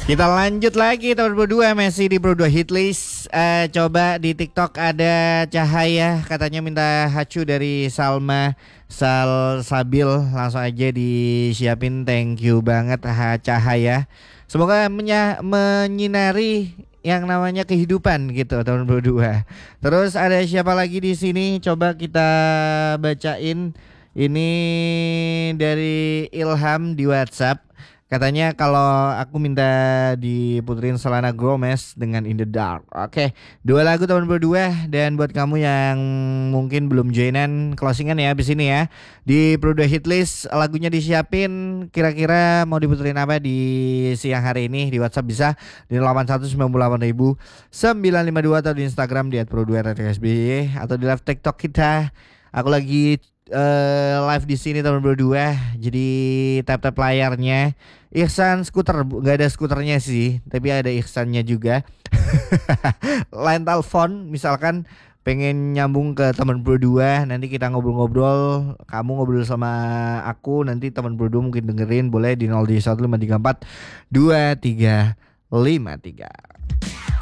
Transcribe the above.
Kita lanjut lagi tahun berdua Messi di berdua hit list. Coba di TikTok ada Cahaya katanya minta hacu dari Salma Sabil, langsung aja disiapin. Thank you banget Cahaya. Semoga menyinari yang namanya kehidupan gitu tahun berdua. Terus ada siapa lagi di sini? Coba kita bacain. Ini dari Ilham di WhatsApp. Katanya kalau aku minta diputerin Selena Gomez dengan In the Dark. Oke, dua lagu tahun berdua. Dan buat kamu yang mungkin belum joinan, closingan ya abis ini ya. Di berdua hit list lagunya disiapin. Kira-kira mau diputerin apa di siang hari ini? Di WhatsApp bisa di 8198.952 atau di Instagram di @pro2rtsby atau di live TikTok kita. Aku lagi live di sini tahun berdua. Jadi tap layarnya. Ihsan skuter, nggak ada skuternya sih, tapi ada Ihsannya juga. Line telepon, misalkan pengen nyambung ke teman berdua, nanti kita ngobrol-ngobrol, kamu ngobrol sama aku, nanti teman berdua mungkin dengerin, boleh di 02153425353.